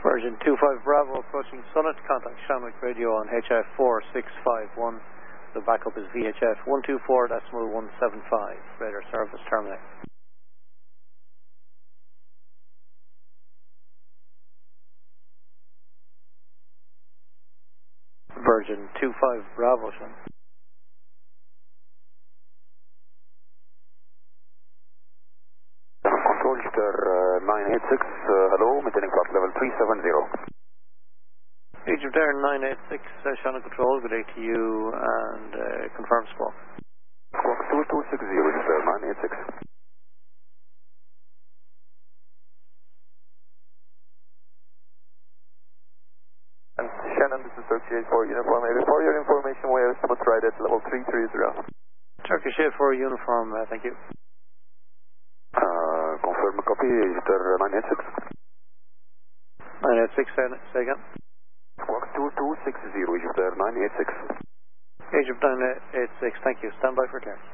Virgin 25 Bravo approaching Summit, contact Shamrock Radio on HF 4651. The backup is VHF 124.175. Radar service terminate. Virgin 25 Bravo, Sean. Control Easter 986, hello, maintaining flight level 370. Egypt Air 986, Shannon Control, good day to you, and confirm squawk. Squawk 2260, Egypt Air 986. And Shannon, this is Turkish 84 Uniform 84. For your information, we are supposed to ride at level 330. Turkish 84 Uniform, thank you. Confirm a copy, Easter 986. 986, say again. Squawk 2260, Egypt Air 986. Egypt 986, thank you. Stand by for clearance.